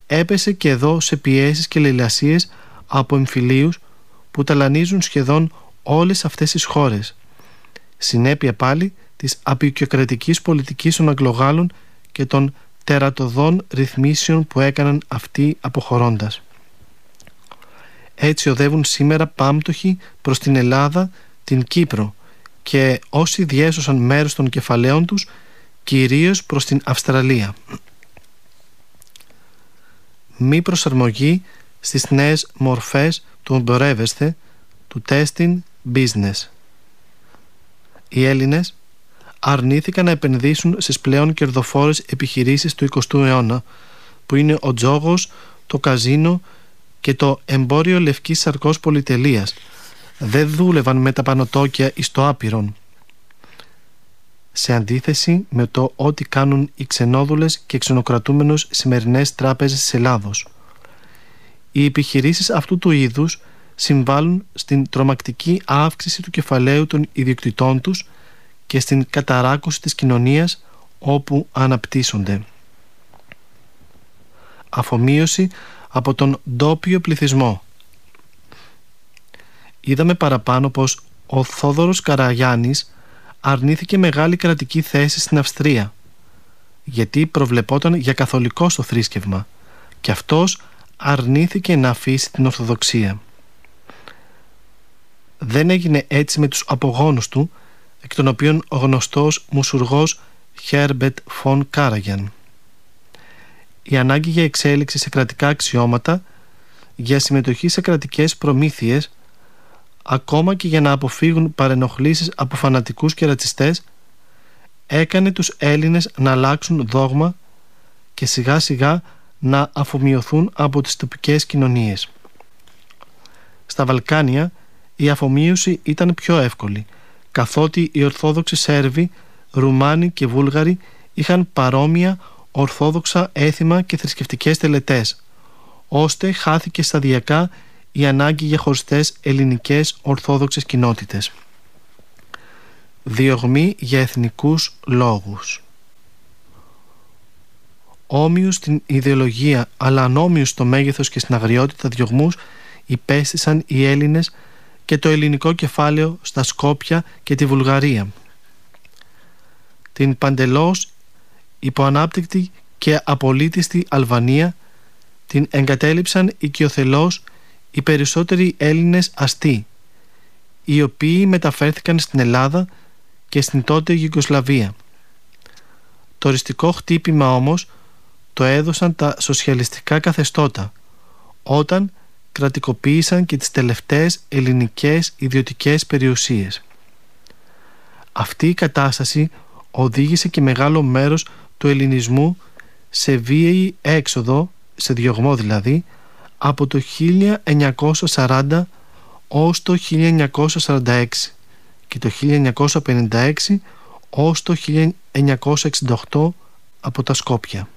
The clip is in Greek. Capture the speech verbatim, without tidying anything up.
έπεσε και εδώ σε πιέσεις και λαιλασίες από εμφυλίους που ταλανίζουν σχεδόν όλες αυτές τις χώρες. Συνέπεια πάλι της απεικιοκρατικής πολιτικής των Αγγλογάλων και των τερατωδών ρυθμίσεων που έκαναν αυτοί αποχωρώντας. Έτσι οδεύουν σήμερα πάμπτωχοι προς την Ελλάδα, την Κύπρο και όσοι διέσωσαν μέρος των κεφαλαίων τους κυρίως προς την Αυστραλία. Μη προσαρμογή στις νέες μορφές του εμπορεύεσθε, του testing business. Οι Έλληνες αρνήθηκαν να επενδύσουν στις πλέον κερδοφόρες επιχειρήσεις του εικοστού αιώνα, που είναι ο τζόγος, το καζίνο και το εμπόριο λευκής σαρκός πολυτελείας. Δεν δούλευαν με τα πανωτόκια εις το άπειρον, σε αντίθεση με το ό,τι κάνουν οι ξενόδουλες και ξενοκρατούμενους σημερινές τράπεζες της Ελλάδος. Οι επιχειρήσεις αυτού του είδους συμβάλλουν στην τρομακτική αύξηση του κεφαλαίου των ιδιοκτητών τους και στην καταράκωση της κοινωνίας όπου αναπτύσσονται. Αφομοίωση από τον ντόπιο πληθυσμό. Είδαμε παραπάνω πως ο Θόδωρος Καραγιάννης αρνήθηκε μεγάλη κρατική θέση στην Αυστρία, γιατί προβλεπόταν για καθολικό στο θρήσκευμα, και αυτός αρνήθηκε να αφήσει την Ορθοδοξία. Δεν έγινε έτσι με τους απογόνους του, εκ των οποίων ο γνωστός μουσουργός Χέρμπερτ φον Κάραγιαν. Η ανάγκη για εξέλιξη σε κρατικά αξιώματα, για συμμετοχή σε κρατικές προμήθειες, ακόμα και για να αποφύγουν παρενοχλήσεις από φανατικούς και ρατσιστές, έκανε τους Έλληνες να αλλάξουν δόγμα και σιγά σιγά να αφομοιωθούν από τις τοπικές κοινωνίες. Στα Βαλκάνια η αφομοίωση ήταν πιο εύκολη, καθότι οι Ορθόδοξοι Σέρβοι, Ρουμάνοι και Βούλγαροι είχαν παρόμοια ορθόδοξα έθιμα και θρησκευτικές τελετές, ώστε χάθηκε σταδιακά η ανάγκη για χωριστές ελληνικές ορθόδοξες κοινότητες. Διωγμή για εθνικούς λόγους. Όμοιους στην ιδεολογία αλλά ανόμοιους στο μέγεθος και στην αγριότητα διωγμούς υπέστησαν οι Έλληνες και το ελληνικό κεφάλαιο στα Σκόπια και τη Βουλγαρία. Την παντελώς υποανάπτυκτη και απολύτιστη Αλβανία την εγκατέλειψαν οικειοθελώς οι περισσότεροι Έλληνες αστεί, οι οποίοι μεταφέρθηκαν στην Ελλάδα και στην τότε Ιουγκοσλαβία. Το οριστικό χτύπημα όμως το έδωσαν τα σοσιαλιστικά καθεστώτα, όταν κρατικοποίησαν και τις τελευταίες ελληνικές ιδιωτικές περιουσίες. Αυτή η κατάσταση οδήγησε και μεγάλο μέρος του ελληνισμού σε βίαιη έξοδο, σε διωγμό δηλαδή, από το χίλια εννιακόσια σαράντα ως το χίλια εννιακόσια σαράντα έξι και το χίλια εννιακόσια πενήντα έξι ως το χίλια εννιακόσια εξήντα οκτώ από τα Σκόπια.